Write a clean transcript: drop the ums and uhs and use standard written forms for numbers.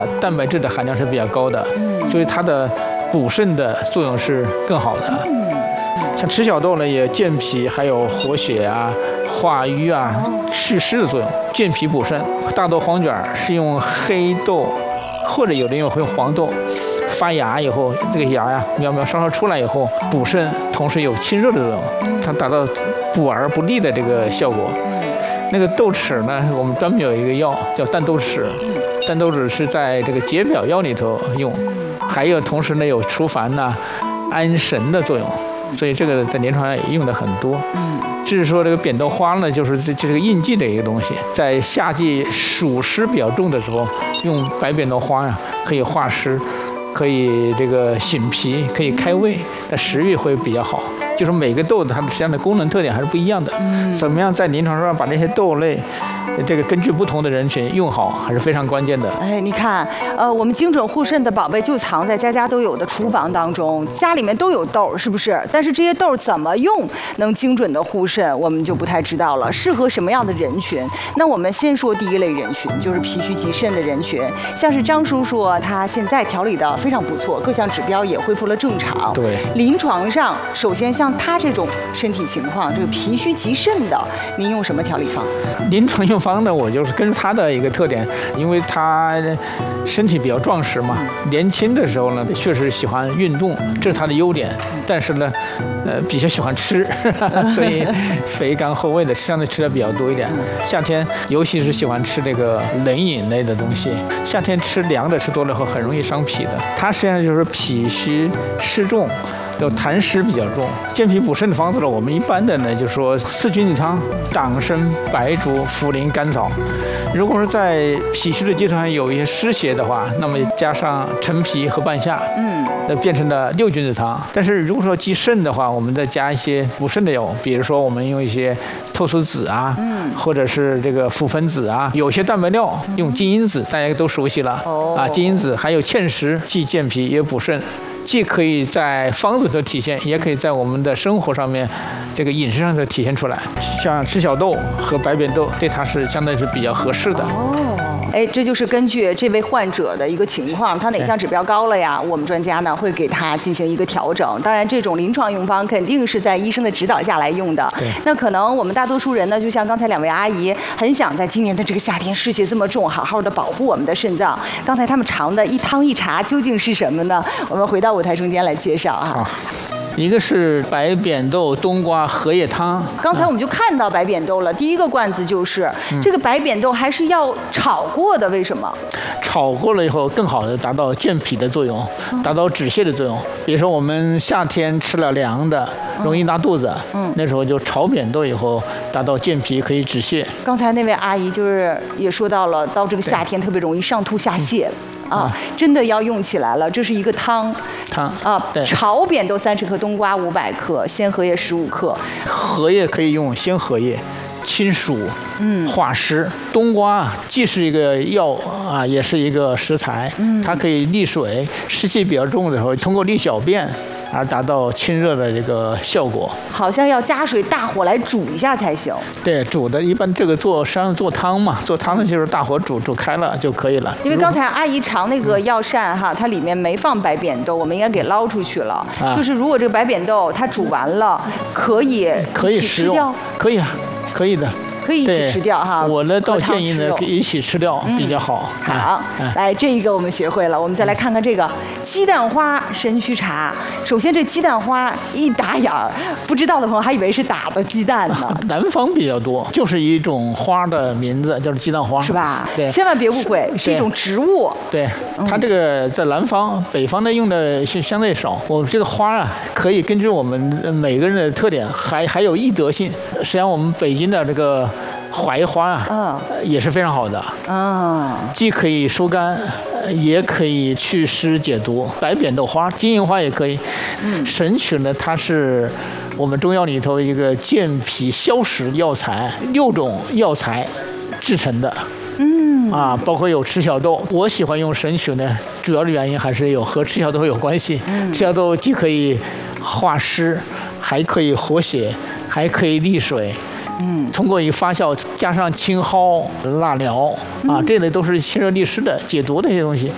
蛋白质的含量是比较高的，所以它的补肾的作用是更好的。像赤小豆呢，也健脾，还有活血啊、化瘀啊、祛湿的作用，健脾补肾。大豆黄卷是用黑豆，或者有的人会用黄豆，发芽以后，这个芽呀苗苗稍稍出来以后补肾，同时有清热的作用，它达到补而不利的这个效果。那个豆豉呢，我们专门有一个药叫淡豆豉，淡豆豉是在这个解表药里头用，还有同时呢有除烦呐、安神的作用，所以这个在临床上也用的很多。至于说这个扁豆花呢，就是这个应季的一个东西，在夏季暑湿比较重的时候，用白扁豆花呀，可以化湿，可以这个醒脾，可以开胃，但食欲会比较好。就是每个豆子它实际上的功能特点还是不一样的。怎么样在临床上把这些豆类，这个根据不同的人群用好，还是非常关键的。 哎，你看，我们精准护肾的宝贝就藏在家家都有的厨房当中，家里面都有豆，是不是？但是这些豆怎么用能精准的护肾，我们就不太知道了。适合什么样的人群？那我们先说第一类人群，就是脾虚极肾的人群。像是张叔叔，他现在调理的非常不错，各项指标也恢复了正常。 对， 临床上，首先像他这种身体情况，这个脾虚极肾的，您用什么调理方？ 临床用方呢，我就是跟他的一个特点，因为他身体比较壮实嘛，年轻的时候呢，确实喜欢运动，这是他的优点。但是呢，比较喜欢吃，所以肥甘厚味的相对吃的比较多一点。夏天尤其是喜欢吃这个冷饮类的东西，夏天吃凉的吃多了后很容易伤脾的。他实际上就是脾虚湿重。有痰湿比较重，健脾补肾的方子呢，我们一般的呢就说四君子汤、党参、白术、茯苓、甘草。如果说在脾虚的基础上有一些湿邪的话，那么加上陈皮和半夏，那变成了六君子汤。但是如果说忌肾的话，我们再加一些补肾的药，比如说我们用一些菟丝子啊，或者是这个附分子啊，有些蛋白料用金银子，大家都熟悉了啊，金银子还有芡实，既健脾也补肾。既可以在方子上体现，也可以在我们的生活上面，这个饮食上头体现出来。像赤小豆和白扁豆，对它是相对是比较合适的。 哎，这就是根据这位患者的一个情况，他哪项指标高了呀？我们专家呢会给他进行一个调整。当然，这种临床用方肯定是在医生的指导下来用的。那可能我们大多数人呢，就像刚才两位阿姨，很想在今年的这个夏天湿邪这么重，好好的保护我们的肾脏。刚才他们尝的一汤一茶究竟是什么呢？我们回到舞台中间来介绍啊。 一个是白扁豆冬瓜荷叶汤， 刚才我们就看到白扁豆了。第一个罐子就是这个白扁豆还是要炒过的，为什么？ 炒过了以后更好的达到健脾的作用，达到止泻的作用。比如说我们夏天吃了凉的，容易拉肚子，那时候就炒扁豆以后达到健脾，可以止泻。 刚才那位阿姨就是也说到了，到这个夏天特别容易上吐下泻。真的要用起来了。这是一个汤啊，炒扁豆30克，冬瓜500克，鲜荷叶15克。 荷叶可以用鲜荷叶，清暑，化湿。冬瓜既是一个药啊，也是一个食材，它可以利水，湿气比较重的时候，通过利小便而达到清热的这个效果。 好像要加水大火来煮一下才行。 对，煮的一般这个实际上做汤嘛，做汤呢就是大火煮开了就可以了。 因为刚才阿姨尝那个药膳哈，它里面没放白扁豆，我们应该给捞出去了。就是如果这个白扁豆它煮完了，可以食用，可以啊，可以的。 可以一起吃掉哈。 我呢倒建议呢可以一起吃掉比较好。 好，来这一个我们学会了，我们再来看看这个鸡蛋花参须茶。首先这鸡蛋花一打眼儿，不知道的朋友还以为是打的鸡蛋呢。 南方比较多，就是一种花的名字，就是鸡蛋花， 是吧？ 对， 千万别误会，是一种植物。 对，它这个在南方、北方呢用的是相对少。我们这个花啊，可以根据我们每个人的特点，还有易得性。实际上我们北京的这个槐花啊，也是非常好的，既可以疏肝，也可以祛湿解毒。白扁豆花、金银花也可以。神曲呢，它是我们中药里头一个健脾消食药材，6种药材制成的。包括有赤小豆。我喜欢用神曲呢，主要的原因还是和赤小豆有关系。赤小豆既可以化湿，还可以活血，还可以利水。通过一发酵加上青蒿、辣苗这类都是清热利湿的、解毒的一些东西。